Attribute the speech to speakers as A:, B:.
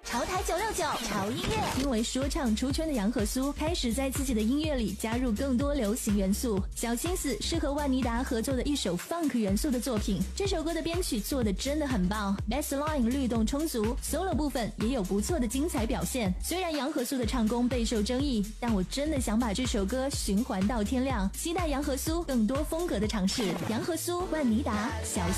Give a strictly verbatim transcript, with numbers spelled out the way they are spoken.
A: 潮台九六九潮音乐。因为说唱出圈的杨和苏开始在自己的音乐里加入更多流行元素，小心思适合万妮达合作的一首 funk 元素的作品。这首歌的编曲做的真的很棒 ，bass line 律动充足 ，solo 部分也有不错的精彩表现。虽然杨和苏的唱功备受争议，但我真的想把这首歌循环到天亮。期待杨和苏更多风格的尝试。杨和苏、万妮达，小